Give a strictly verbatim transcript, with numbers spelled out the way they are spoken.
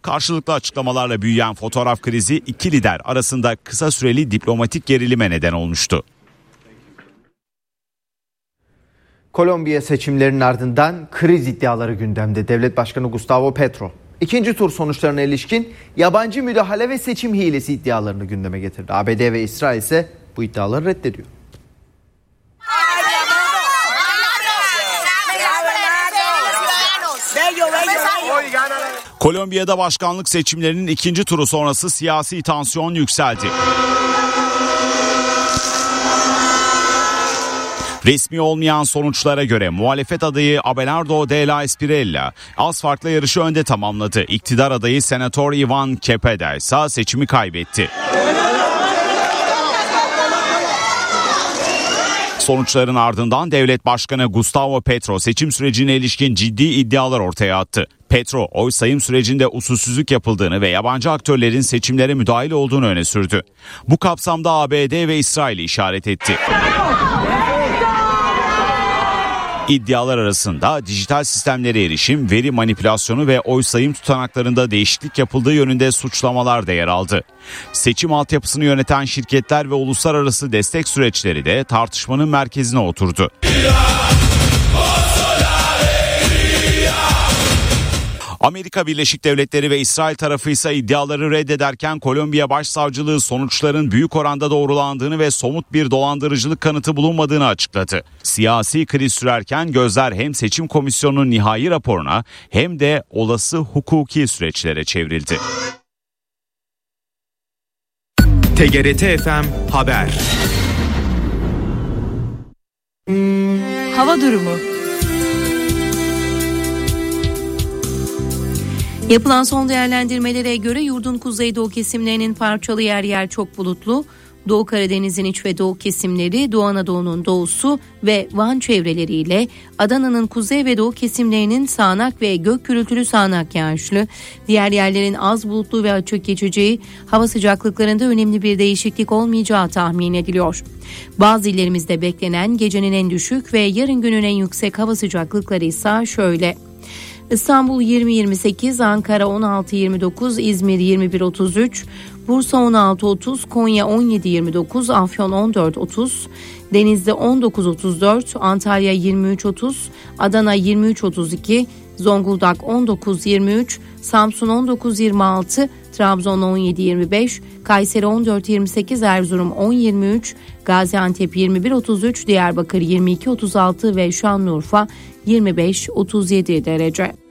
Karşılıklı açıklamalarla büyüyen fotoğraf krizi iki lider arasında kısa süreli diplomatik gerilime neden olmuştu. Kolombiya seçimlerinin ardından kriz iddiaları gündemde. Devlet Başkanı Gustavo Petro İkinci tur sonuçlarına ilişkin yabancı müdahale ve seçim hilesi iddialarını gündeme getirdi. A B D ve İsrail ise bu iddiaları reddediyor. Kolombiya'da başkanlık seçimlerinin ikinci turu sonrası siyasi tansiyon yükseldi. Resmi olmayan sonuçlara göre muhalefet adayı Abelardo de la Espriella az farkla yarışı önde tamamladı. İktidar adayı Senatör Ivan Cepeda ise seçimi kaybetti. Sonuçların ardından devlet başkanı Gustavo Petro seçim sürecine ilişkin ciddi iddialar ortaya attı. Petro, oy sayım sürecinde usulsüzlük yapıldığını ve yabancı aktörlerin seçimlere müdahil olduğunu öne sürdü. Bu kapsamda A B D ve İsrail'i işaret etti. İddialar arasında dijital sistemlere erişim, veri manipülasyonu ve oy sayım tutanaklarında değişiklik yapıldığı yönünde suçlamalar da yer aldı. Seçim altyapısını yöneten şirketler ve uluslararası destek süreçleri de tartışmanın merkezine oturdu. Amerika Birleşik Devletleri ve İsrail tarafı ise iddiaları reddederken Kolombiya Başsavcılığı sonuçların büyük oranda doğrulandığını ve somut bir dolandırıcılık kanıtı bulunmadığını açıkladı. Siyasi kriz sürerken gözler hem seçim komisyonunun nihai raporuna hem de olası hukuki süreçlere çevrildi. T G R T F M Haber. Hava durumu. Yapılan son değerlendirmelere göre yurdun kuzeydoğu kesimlerinin parçalı yer yer çok bulutlu, Doğu Karadeniz'in iç ve doğu kesimleri, Doğu Anadolu'nun doğusu ve Van çevreleriyle Adana'nın kuzey ve doğu kesimlerinin sağanak ve gök gürültülü sağanak yağışlı, diğer yerlerin az bulutlu ve açık geçeceği, hava sıcaklıklarında önemli bir değişiklik olmayacağı tahmin ediliyor. Bazı illerimizde beklenen gecenin en düşük ve yarın günün en yüksek hava sıcaklıkları ise şöyle: İstanbul yirmi yirmi sekiz, Ankara on altı yirmi dokuz, İzmir yirmi bir otuz üç, Bursa on altı otuz, Konya on yedi yirmi dokuz, Afyon on dört otuz, Denizli on dokuz otuz dört, Antalya yirmi üç otuz, Adana yirmi üç otuz iki, Zonguldak on dokuz yirmi üç, Samsun on dokuz yirmi altı, Trabzon on yedi yirmi beş, Kayseri on dört yirmi sekiz, Erzurum on yirmi üç, Gaziantep yirmi bir otuz üç, Diyarbakır yirmi iki otuz altı ve Şanlıurfa yirmi beş otuz yedi derece.